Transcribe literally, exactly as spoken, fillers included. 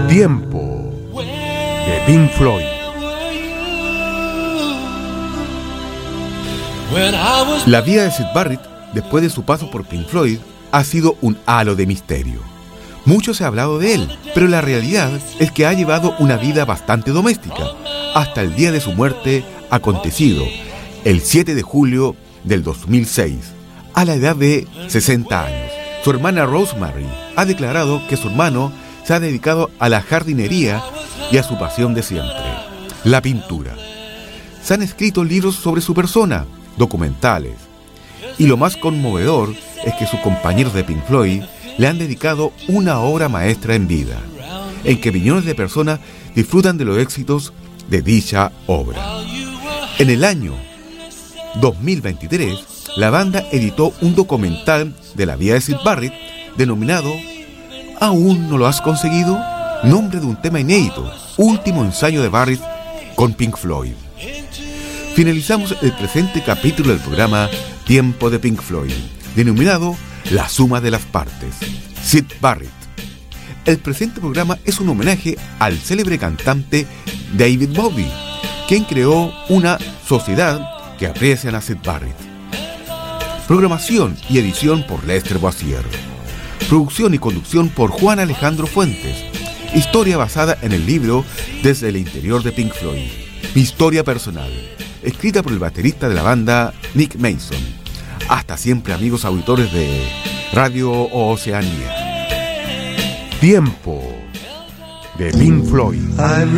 Tiempo de Pink Floyd. La vida de Syd Barrett, después de su paso por Pink Floyd, ha sido un halo de misterio. Mucho se ha hablado de él, pero la realidad es que ha llevado una vida bastante doméstica, hasta el día de su muerte, acontecido el siete de julio del dos mil seis, a la edad de sesenta años. Su hermana Rosemary ha declarado que su hermano se ha dedicado a la jardinería y a su pasión de siempre, la pintura. Se han escrito libros sobre su persona, documentales, y lo más conmovedor es que sus compañeros de Pink Floyd le han dedicado una obra maestra en vida, en que millones de personas disfrutan de los éxitos de dicha obra. En el año dos mil veintitrés, la banda editó un documental de la vida de Syd Barrett denominado ¿Aún no lo has conseguido? Nombre de un tema inédito, último ensayo de Barrett con Pink Floyd. Finalizamos el presente capítulo del programa Tiempo de Pink Floyd, denominado La Suma de las Partes, Syd Barrett. El presente programa es un homenaje al célebre cantante David Bowie, quien creó una sociedad que aprecian a Syd Barrett. Programación y edición por Lester Boissier. Producción y conducción por Juan Alejandro Fuentes. Historia basada en el libro Desde el interior de Pink Floyd, mi historia personal, escrita por el baterista de la banda, Nick Mason. Hasta siempre, amigos auditores de Radio Oceanía. Tiempo de Pink Floyd.